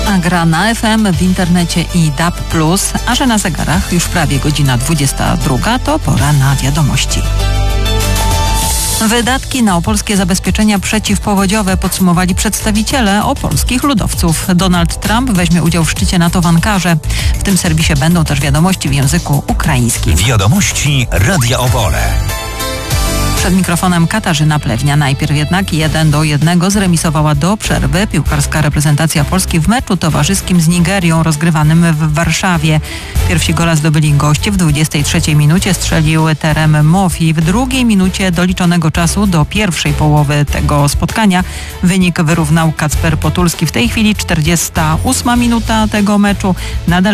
A gra na FM, w internecie i DAB+, a że na zegarach już prawie godzina 22, to pora na wiadomości. Wydatki na opolskie zabezpieczenia przeciwpowodziowe podsumowali przedstawiciele opolskich ludowców. Donald Trump weźmie udział w szczycie NATO w Ankarze. W tym serwisie będą też wiadomości w języku ukraińskim. Wiadomości Radia Opole. Przed mikrofonem Katarzyna Plewnia. Najpierw jednak 1-1 zremisowała do przerwy piłkarska reprezentacja Polski w meczu towarzyskim z Nigerią rozgrywanym w Warszawie. Pierwsi gola zdobyli goście. W 23 minucie strzelił Terem Mofi. W drugiej minucie doliczonego czasu do pierwszej połowy tego spotkania wynik wyrównał Kacper Potulski. W tej chwili 48 minuta tego meczu. Nadal